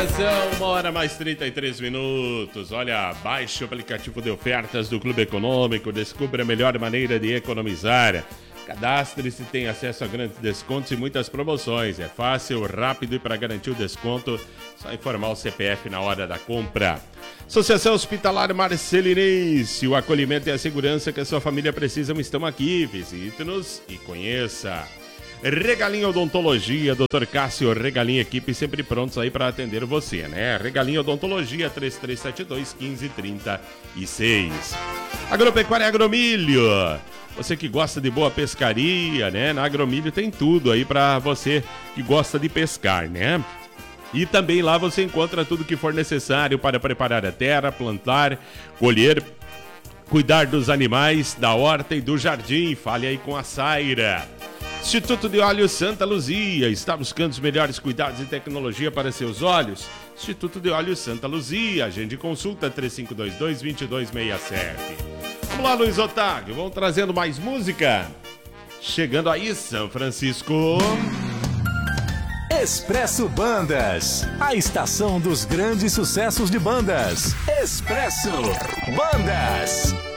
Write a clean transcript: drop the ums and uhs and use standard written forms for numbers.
Atenção, 1h mais 33 minutos. Olha, baixe o aplicativo de ofertas do Clube Econômico, descubra a melhor maneira de economizar. Cadastre-se, tem acesso a grandes descontos e muitas promoções. É fácil, rápido e para garantir o desconto, só informar o CPF na hora da compra. Associação Hospitalar Marcelinense, o acolhimento e a segurança que a sua família precisam estão aqui. Visite-nos e conheça. Regalinho Odontologia, Dr. Cássio Regalinho, equipe sempre prontos aí para atender você, né? Regalinho Odontologia, 3372-1536. Agropecuária Agromilho, você que gosta de boa pescaria, né? Na Agromilho tem tudo aí para você que gosta de pescar, né? E também lá você encontra tudo que for necessário para preparar a terra, plantar, colher, cuidar dos animais, da horta e do jardim. Fale aí com a Saira. Instituto de Olhos Santa Luzia, está buscando os melhores cuidados e tecnologia para seus olhos? Instituto de Olhos Santa Luzia, agende consulta 3522-2267. Vamos lá, Luiz Otávio, vamos trazendo mais música. Chegando aí, São Francisco. Expresso Bandas, a estação dos grandes sucessos de bandas. Expresso Bandas.